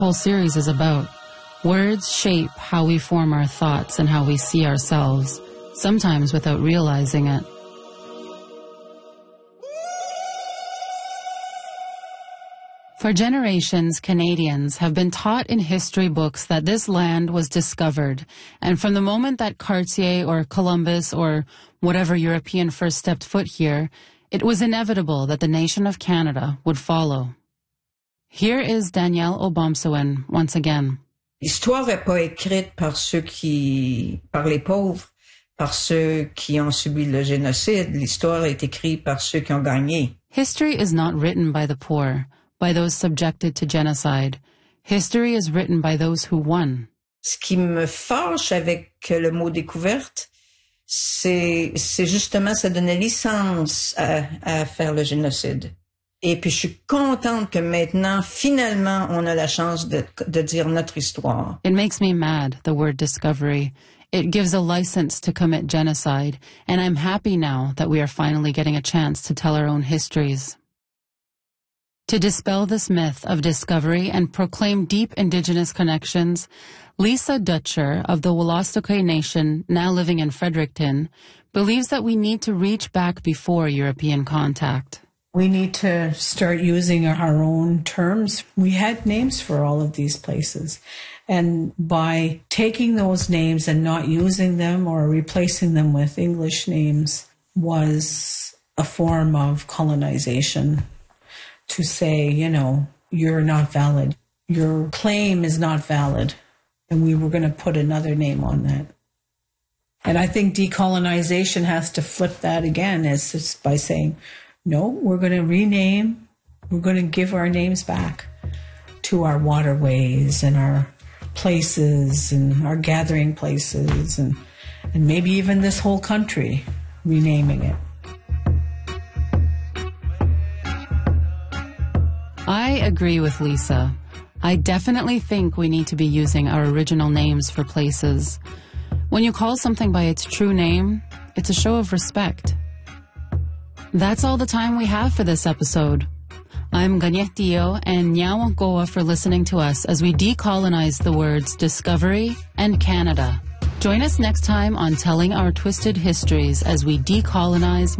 whole series is about. Words shape how we form our thoughts and how we see ourselves, sometimes without realizing it. For generations, Canadians have been taught in history books that this land was discovered, and from the moment that Cartier or Columbus or whatever European first stepped foot here, it was inevitable that the nation of Canada would follow. Here is Danielle Obomsawin once again. L'histoire n'est pas écrite par les pauvres, par ceux qui ont subi le génocide. L'histoire est écrite par ceux qui ont gagné. History is not written by the poor, by those subjected to genocide. History is written by those who won. Ce qui me fâche avec le mot découverte, c'est justement ça donnait licence à faire le génocide. Et puis je suis contente que maintenant, finalement, on a la chance de dire notre histoire. It makes me mad, the word discovery. It gives a license to commit genocide, and I'm happy now that we are finally getting a chance to tell our own histories. To dispel this myth of discovery and proclaim deep Indigenous connections, Lisa Dutcher of the Wolastoqey Nation, now living in Fredericton, believes that we need to reach back before European contact. We need to start using our own terms. We had names for all of these places. And by taking those names and not using them or replacing them with English names was a form of colonization to say, you know, you're not valid. Your claim is not valid. And we were going to put another name on that. And I think decolonization has to flip that again as by saying, no, we're going to rename, we're going to give our names back to our waterways and our places and our gathering places and maybe even this whole country, renaming it. I agree with Lisa. I definitely think we need to be using our original names for places. When you call something by its true name, it's a show of respect. That's all the time we have for this episode. I'm Ganyet Dio and Nyawa Goa for listening to us as we decolonize the words discovery and Canada. Join us next time on Telling Our Twisted Histories as we decolonize